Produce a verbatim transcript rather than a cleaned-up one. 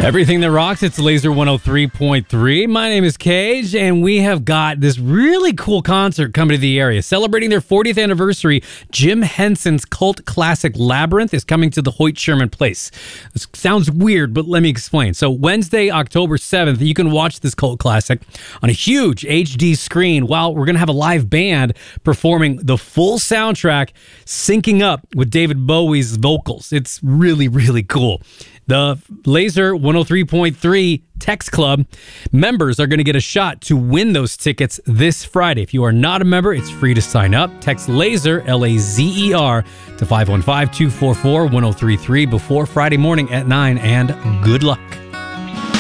Everything that rocks, it's Laser one oh three point three. My name is Cage, and we have got this really cool concert coming to the area. Celebrating their fortieth anniversary, Jim Henson's cult classic Labyrinth is coming to the Hoyt Sherman Place. This sounds weird, but let me explain. So Wednesday, October seventh, you can watch this cult classic on a huge H D screen while we're going to have a live band performing the full soundtrack, syncing up with David Bowie's vocals. It's really, really cool. The Laser one oh three point three Text Club members are going to get a shot to win those tickets this Friday. If you are not a member, it's free to sign up. Text LAZER, L A Z E R, to five one five, two four four, one oh three three before Friday morning at nine, and good luck.